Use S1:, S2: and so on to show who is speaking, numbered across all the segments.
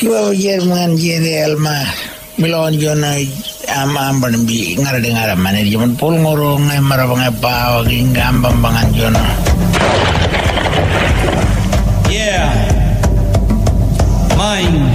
S1: Kiwa Jerman Jere Alma Milon Jona Amban bi ngara manajemen pul ngorong marabang pa gambang bangan Jona.
S2: Yeah. Mine.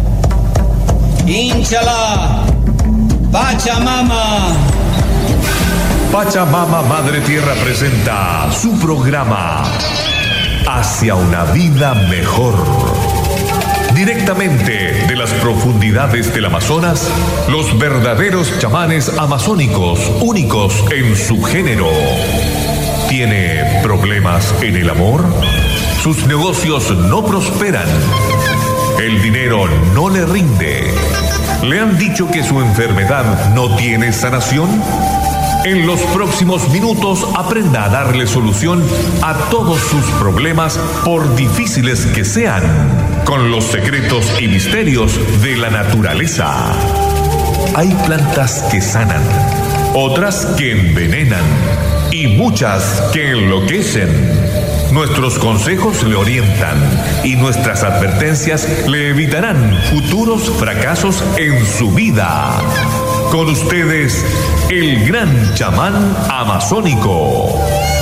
S2: Inshallah. Pachamama.
S3: Pachamama Madre Tierra presenta su programa Hacia una vida mejor. Directamente de las profundidades del Amazonas, los verdaderos chamanes amazónicos, únicos en su género. ¿Tiene problemas en el amor? Sus negocios no prosperan. El dinero no le rinde. ¿Le han dicho que su enfermedad no tiene sanación? En los próximos minutos aprenda a darle solución a todos sus problemas, por difíciles que sean, con los secretos y misterios de la naturaleza. Hay plantas que sanan, otras que envenenan y muchas que enloquecen. Nuestros consejos le orientan y nuestras advertencias le evitarán futuros fracasos en su vida. Con ustedes, el gran chamán amazónico.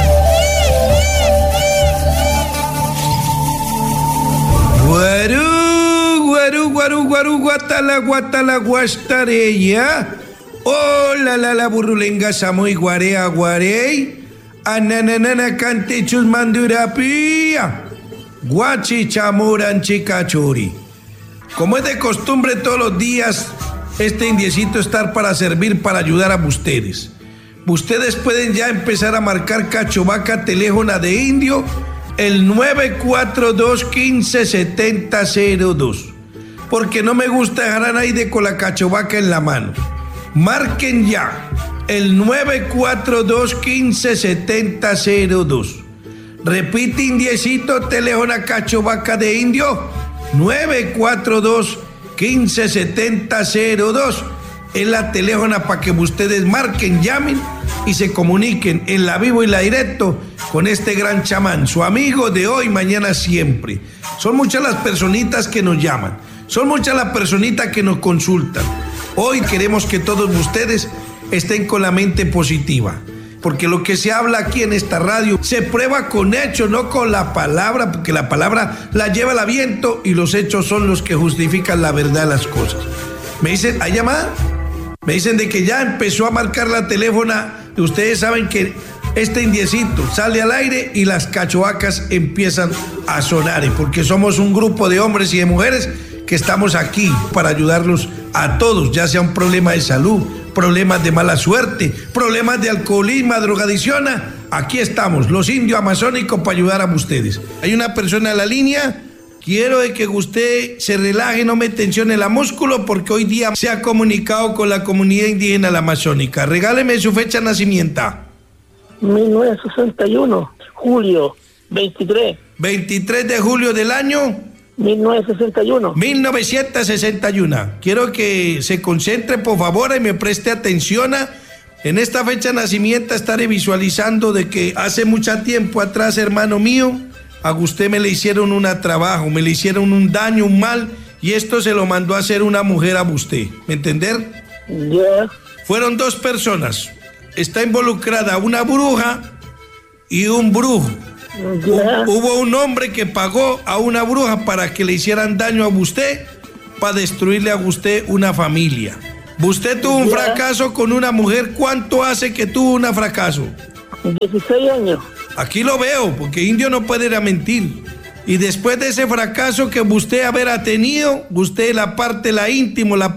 S4: Guarú, guatala, guastareya. Hola, la burrulenga, samoy, guarea, guarey. Ananana, cante, chusmandurapía. Guachi, chamuran, chicachuri. Como es de costumbre todos los días, este indiecito estar para servir, para ayudar a ustedes. Ustedes pueden ya empezar a marcar Cachovaca teléfono de indio, el 942-157002. Porque no me gusta dejar a nadie con la Cachovaca en la mano. Marquen ya el 942-157002. Repite, indiecito, teléfono Cachovaca de indio, 942-157002. Es la teléfono para que ustedes marquen, llamen y se comuniquen en la vivo y la directo con este gran chamán, su amigo de hoy, mañana, siempre. Son muchas las personitas que nos llaman, son muchas las personitas que nos consultan. Hoy queremos que todos ustedes estén con la mente positiva, porque lo que se habla aquí en esta radio se prueba con hechos, no con la palabra, porque la palabra la lleva el viento y los hechos son los que justifican la verdad de las cosas. Me dicen, ¿hay llamada? Me dicen de que ya empezó a marcar la teléfona. Ustedes saben que este indiecito sale al aire y las cachovacas empiezan a sonar, porque somos un grupo de hombres y de mujeres que estamos aquí para ayudarlos a todos, ya sea un problema de salud, problemas de mala suerte, problemas de alcoholismo, drogadicción. Aquí estamos, los indios amazónicos, para ayudar a ustedes. Hay una persona en la línea. Quiero de que usted se relaje, no me tensione la músculo, porque hoy día se ha comunicado con la comunidad indígena de la amazónica. Regáleme su fecha de nacimiento.
S5: 1961, julio 23.
S4: 23 de julio del año
S5: 1961.
S4: 1961. Quiero que se concentre, por favor, y me preste atención. En esta fecha de nacimiento estaré visualizando de que hace mucho tiempo atrás, hermano mío, a usted me le hicieron un trabajo, me le hicieron un daño, un mal, y esto se lo mandó a hacer una mujer a usted. ¿Me entender?
S5: Yeah.
S4: Fueron dos personas. Está involucrada una bruja y un brujo.
S5: Yeah.
S4: Hubo un hombre que pagó a una bruja para que le hicieran daño a usted, para destruirle a usted una familia. Usted tuvo un fracaso con una mujer. ¿Cuánto hace que tuvo un fracaso?
S5: 16 años.
S4: Aquí lo veo, porque indio no puede ir a mentir. Y después de ese fracaso que usted haber tenido, usted la parte, la íntima, la